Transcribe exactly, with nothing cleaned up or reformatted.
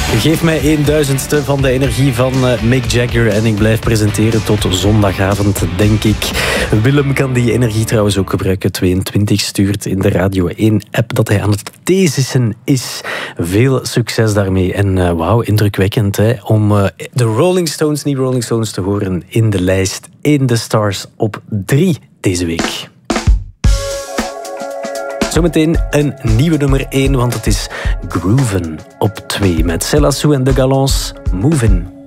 Geef mij een duizendste van de energie van uh, Mick Jagger en ik blijf presenteren tot zondagavond, denk ik. Willem kan die energie trouwens ook gebruiken. tweeëntwintig stuurt in de Radio één app dat hij aan het thesissen is. Veel succes daarmee. En uh, wauw, indrukwekkend hè, om uh, de Rolling Stones, niet Rolling Stones, te horen in de lijst In The Stars op drie deze week. Zometeen een nieuwe nummer één, want het is Grooven op twee met Céla Sou en De Galants, Movin'.